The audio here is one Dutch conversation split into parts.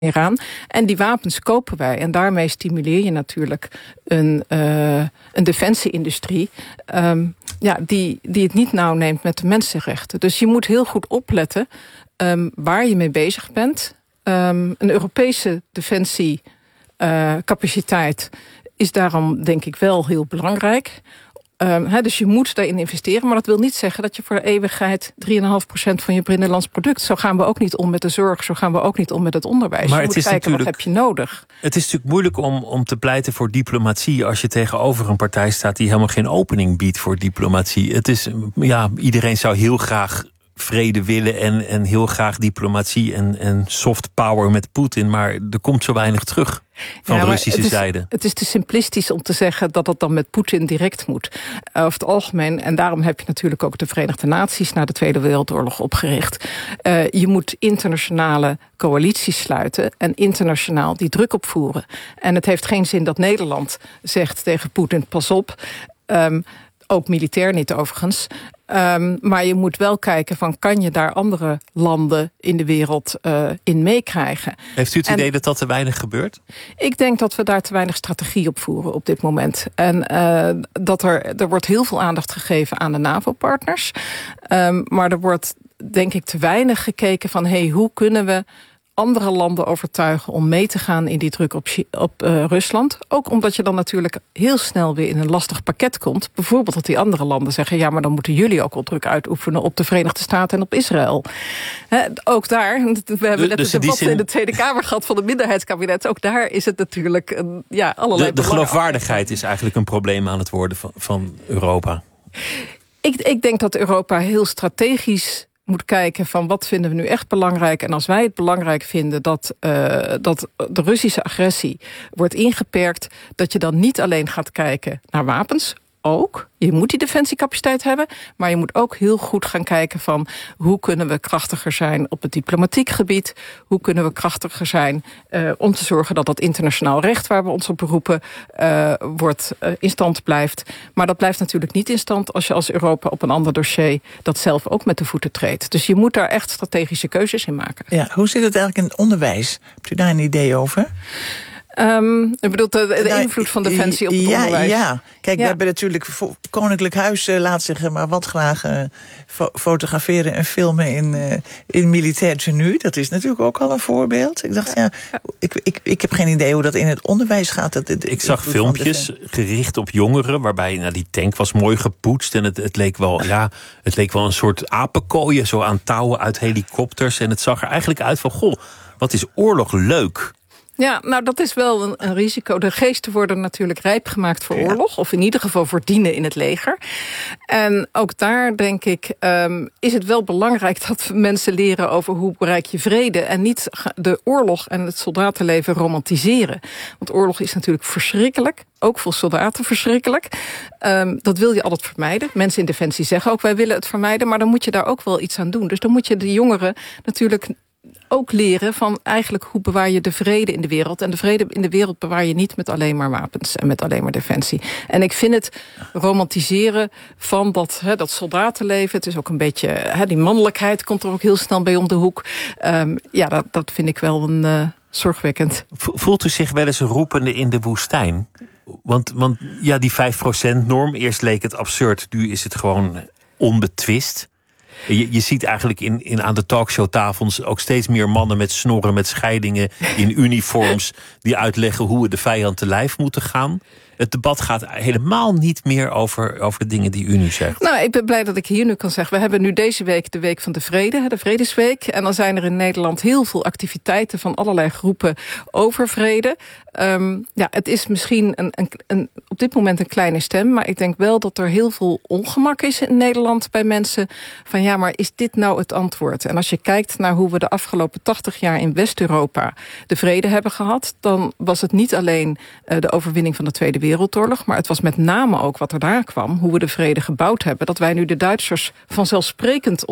Iran. En die wapens kopen wij. En daarmee stimuleer je natuurlijk een defensie-industrie die het niet nauw neemt met de mensenrechten. Dus je moet heel goed opletten waar je mee bezig bent. Een Europese defensiecapaciteit is daarom denk ik wel heel belangrijk. Dus je moet daarin investeren. Maar dat wil niet zeggen dat je voor de eeuwigheid 3,5% van je binnenlands product. Zo gaan we ook niet om met de zorg. Zo gaan we ook niet om met het onderwijs. Maar je moet kijken, wat heb je nodig? Het is natuurlijk moeilijk om te pleiten voor diplomatie als je tegenover een partij staat die helemaal geen opening biedt voor diplomatie. Het is, iedereen zou heel graag vrede willen en heel graag diplomatie en soft power met Poetin. Maar er komt zo weinig terug van de Russische zijde. Het is te simplistisch om te zeggen dat het dan met Poetin direct moet. Over het algemeen, en daarom heb je natuurlijk ook de Verenigde Naties na de Tweede Wereldoorlog opgericht. Je moet internationale coalities sluiten en internationaal die druk opvoeren. En het heeft geen zin dat Nederland zegt tegen Poetin, pas op. Ook militair niet overigens. Maar je moet wel kijken van, kan je daar andere landen in de wereld in meekrijgen? Heeft u het idee dat te weinig gebeurt? Ik denk dat we daar te weinig strategie op voeren op dit moment. En dat er wordt heel veel aandacht gegeven aan de NAVO-partners. Maar er wordt denk ik te weinig gekeken van, hoe kunnen we andere landen overtuigen om mee te gaan in die druk op Rusland. Ook omdat je dan natuurlijk heel snel weer in een lastig pakket komt. Bijvoorbeeld dat die andere landen zeggen, ja, maar dan moeten jullie ook al druk uitoefenen op de Verenigde Staten en op Israël. Ook daar, we hebben net een debat in de Tweede Kamer gehad van het minderheidskabinet. Ook daar is het natuurlijk allerlei de geloofwaardigheid is eigenlijk een probleem aan het worden van Europa. Ik denk dat Europa heel strategisch moet kijken van, wat vinden we nu echt belangrijk. En als wij het belangrijk vinden dat de Russische agressie wordt ingeperkt, dat je dan niet alleen gaat kijken naar wapens. Ook, je moet die defensiecapaciteit hebben, maar je moet ook heel goed gaan kijken van, hoe kunnen we krachtiger zijn op het diplomatiek gebied? Hoe kunnen we krachtiger zijn om te zorgen dat dat internationaal recht waar we ons op beroepen in stand blijft. Maar dat blijft natuurlijk niet in stand als je als Europa op een ander dossier dat zelf ook met de voeten treedt. Dus je moet daar echt strategische keuzes in maken. Ja, hoe zit het eigenlijk in het onderwijs? Hebt u daar een idee over? Ik bedoel de invloed van defensie op het onderwijs. Ja, kijk, we hebben natuurlijk Koninklijk Huis laat zich maar wat graag fotograferen en filmen in militair tenue. Dat is natuurlijk ook al een voorbeeld. Ik dacht, ik heb geen idee hoe dat in het onderwijs gaat. Ik zag filmpjes gericht op jongeren, waarbij die tank was mooi gepoetst en het leek wel een soort apenkooien, zo aan touwen uit helikopters. En het zag er eigenlijk uit van, goh, wat is oorlog leuk. Ja, nou dat is wel een risico. De geesten worden natuurlijk rijp gemaakt voor oorlog. Of in ieder geval voor dienen in het leger. En ook daar denk ik is het wel belangrijk dat mensen leren over hoe bereik je vrede. En niet de oorlog en het soldatenleven romantiseren. Want oorlog is natuurlijk verschrikkelijk. Ook voor soldaten verschrikkelijk. Dat wil je altijd vermijden. Mensen in Defensie zeggen ook, wij willen het vermijden. Maar dan moet je daar ook wel iets aan doen. Dus dan moet je de jongeren natuurlijk ook leren van eigenlijk hoe bewaar je de vrede in de wereld. En de vrede in de wereld bewaar je niet met alleen maar wapens en met alleen maar defensie. En ik vind het romantiseren van dat soldatenleven. Het is ook een beetje, die mannelijkheid komt er ook heel snel bij om de hoek. Dat vind ik wel een zorgwekkend. Voelt u zich wel eens een roepende in de woestijn? Want die 5%-norm, eerst leek het absurd. Nu is het gewoon onbetwist. Je ziet eigenlijk aan de talkshowtafels ook steeds meer mannen met snorren, met scheidingen, in uniforms, die uitleggen hoe we de vijand te lijf moeten gaan. Het debat gaat helemaal niet meer over de dingen die u nu zegt. Nou, ik ben blij dat ik hier nu kan zeggen. We hebben nu deze week de Week van de Vrede, de Vredesweek. En dan zijn er in Nederland heel veel activiteiten van allerlei groepen over vrede. Het is misschien op dit moment een kleine stem, maar ik denk wel dat er heel veel ongemak is in Nederland bij mensen. Van maar is dit nou het antwoord? En als je kijkt naar hoe we de afgelopen 80 jaar in West-Europa de vrede hebben gehad, dan was het niet alleen de overwinning van de Tweede Wereldoorlog, maar het was met name ook wat er daar kwam, hoe we de vrede gebouwd hebben. Dat wij nu de Duitsers vanzelfsprekend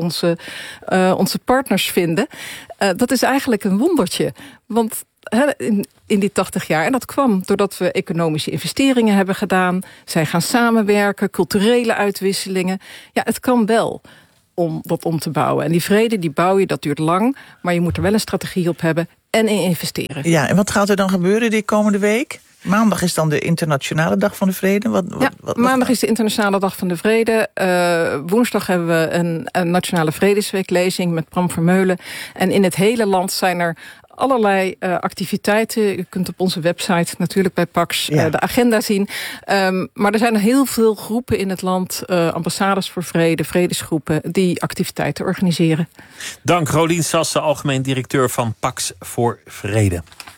onze partners vinden. Dat is eigenlijk een wondertje. Want in die 80 jaar. En dat kwam doordat we economische investeringen hebben gedaan. Zij gaan samenwerken, culturele uitwisselingen. Ja, het kan wel om dat om te bouwen. En die vrede, die bouw je, dat duurt lang. Maar je moet er wel een strategie op hebben. en in investeren. Ja, en wat gaat er dan gebeuren die komende week? Maandag is dan de Internationale Dag van de Vrede. Maandag is de Internationale Dag van de Vrede. Woensdag hebben we een Nationale Vredesweeklezing met Bram Vermeulen. En in het hele land zijn er allerlei activiteiten. U kunt op onze website natuurlijk bij Pax de agenda zien. Maar er zijn heel veel groepen in het land, ambassades voor vrede, vredesgroepen, die activiteiten organiseren. Dank Rolien Sassen, algemeen directeur van Pax voor Vrede.